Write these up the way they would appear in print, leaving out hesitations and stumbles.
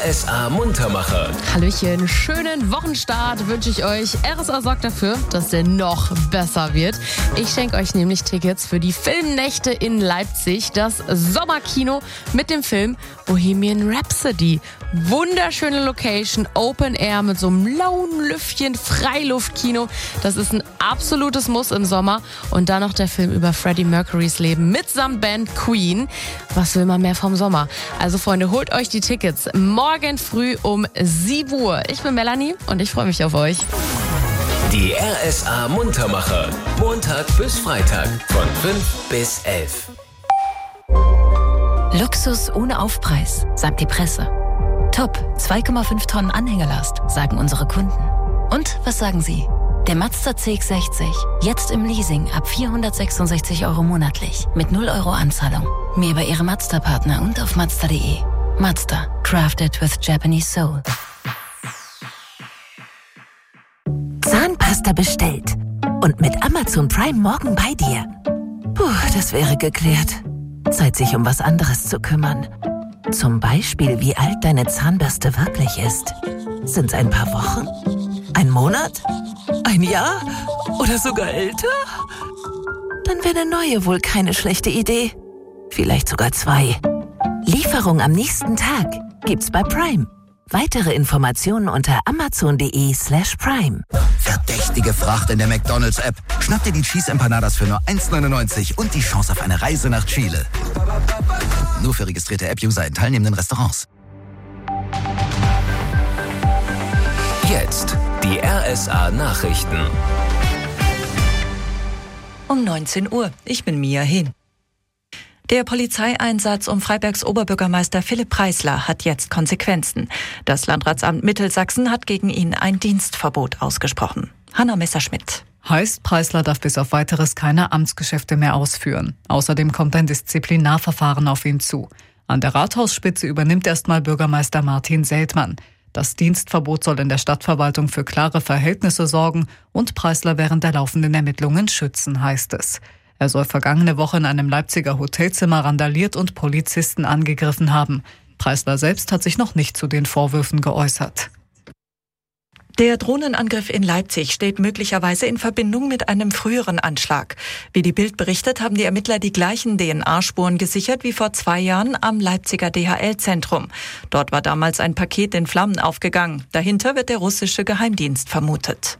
RSA Muntermacher. Hallöchen, schönen Wochenstart wünsche ich euch. RSA sorgt dafür, dass der noch besser wird. Ich schenke euch nämlich Tickets für die Filmnächte in Leipzig, das Sommerkino mit dem Film Bohemian Rhapsody. Wunderschöne Location, Open Air mit so einem lauen Lüftchen, Freiluftkino. Das ist ein absolutes Muss im Sommer. Und dann noch der Film über Freddie Mercurys Leben mitsamt Band Queen. Was will man mehr vom Sommer? Also Freunde, holt euch die Tickets morgen früh um 7 Uhr. Ich bin Melanie und ich freue mich auf euch. Die RSA Muntermacher. Montag bis Freitag von 5 bis 11. Luxus ohne Aufpreis, sagt die Presse. Top, 2,5 Tonnen Anhängerlast, sagen unsere Kunden. Und was sagen Sie? Der Mazda CX-60, jetzt im Leasing ab 466 € monatlich, mit 0 € Anzahlung. Mehr bei Ihrem Mazda-Partner und auf Mazda.de. Mazda, crafted with Japanese soul. Zahnpasta bestellt. Und mit Amazon Prime morgen bei dir. Puh, das wäre geklärt. Zeit, sich um was anderes zu kümmern. Zum Beispiel, wie alt deine Zahnbürste wirklich ist. Sind's ein paar Wochen? Ein Monat? Ein Jahr? Oder sogar älter? Dann wäre eine neue wohl keine schlechte Idee. Vielleicht sogar 2. Lieferung am nächsten Tag gibt's bei Prime. Weitere Informationen unter amazon.de/prime. Verdächtige Fracht in der McDonald's-App. Schnapp dir die Cheese Empanadas für nur 1,99 und die Chance auf eine Reise nach Chile. Nur für registrierte App-User in teilnehmenden Restaurants. Jetzt die RSA Nachrichten. Um 19 Uhr. Ich bin Mia Hehn. Der Polizeieinsatz um Freibergs Oberbürgermeister Philipp Preisler hat jetzt Konsequenzen. Das Landratsamt Mittelsachsen hat gegen ihn ein Dienstverbot ausgesprochen. Hanna Messerschmidt. Heißt, Preisler darf bis auf Weiteres keine Amtsgeschäfte mehr ausführen. Außerdem kommt ein Disziplinarverfahren auf ihn zu. An der Rathausspitze übernimmt erstmal Bürgermeister Martin Seltmann. Das Dienstverbot soll in der Stadtverwaltung für klare Verhältnisse sorgen und Preisler während der laufenden Ermittlungen schützen, heißt es. Er soll vergangene Woche in einem Leipziger Hotelzimmer randaliert und Polizisten angegriffen haben. Preisler selbst hat sich noch nicht zu den Vorwürfen geäußert. Der Drohnenangriff in Leipzig steht möglicherweise in Verbindung mit einem früheren Anschlag. Wie die Bild berichtet, haben die Ermittler die gleichen DNA-Spuren gesichert wie vor 2 Jahren am Leipziger DHL-Zentrum. Dort war damals ein Paket in Flammen aufgegangen. Dahinter wird der russische Geheimdienst vermutet.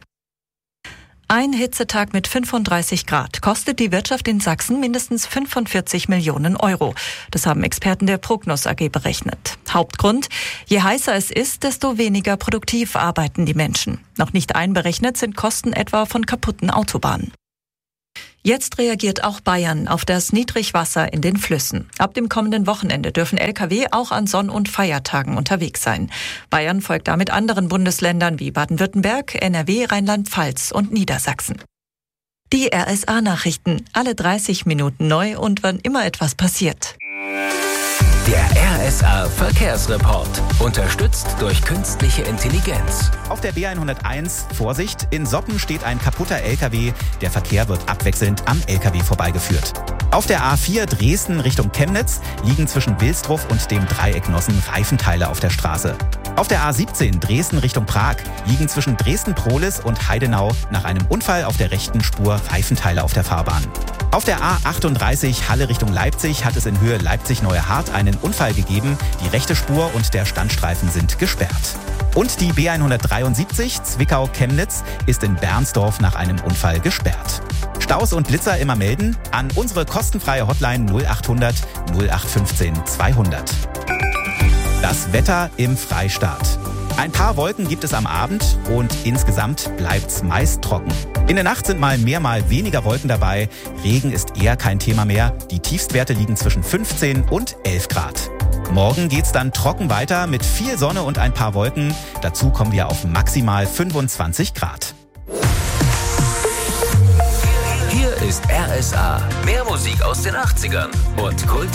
Ein Hitzetag mit 35 Grad kostet die Wirtschaft in Sachsen mindestens 45 Millionen €. Das haben Experten der Prognos AG berechnet. Hauptgrund: Je heißer es ist, desto weniger produktiv arbeiten die Menschen. Noch nicht einberechnet sind Kosten etwa von kaputten Autobahnen. Jetzt reagiert auch Bayern auf das Niedrigwasser in den Flüssen. Ab dem kommenden Wochenende dürfen Lkw auch an Sonn- und Feiertagen unterwegs sein. Bayern folgt damit anderen Bundesländern wie Baden-Württemberg, NRW, Rheinland-Pfalz und Niedersachsen. Die RSA-Nachrichten, alle 30 Minuten neu und wann immer etwas passiert. Der RSA Verkehrsreport. Unterstützt durch künstliche Intelligenz. Auf der B101, Vorsicht, in Soppen steht ein kaputter LKW. Der Verkehr wird abwechselnd am LKW vorbeigeführt. Auf der A4 Dresden Richtung Chemnitz liegen zwischen Wilsdruff und dem Dreieck Nossen Reifenteile auf der Straße. Auf der A17 Dresden Richtung Prag liegen zwischen Dresden-Prohlis und Heidenau nach einem Unfall auf der rechten Spur Reifenteile auf der Fahrbahn. Auf der A38 Halle Richtung Leipzig hat es in Höhe Leipzig-Neue Hart einen Unfall gegeben. Die rechte Spur und der Standstreifen sind gesperrt. Und die B173 Zwickau-Chemnitz ist in Bernsdorf nach einem Unfall gesperrt. Staus und Blitzer immer melden an unsere kostenfreie Hotline 0800 0815 200. Das Wetter im Freistaat. Ein paar Wolken gibt es am Abend und insgesamt bleibt's meist trocken. In der Nacht sind mal mehr, mal weniger Wolken dabei. Regen ist eher kein Thema mehr. Die Tiefstwerte liegen zwischen 15 und 11 Grad. Morgen geht's dann trocken weiter mit viel Sonne und ein paar Wolken. Dazu kommen wir auf maximal 25 Grad. Hier ist RSA. Mehr Musik aus den 80ern und Kult.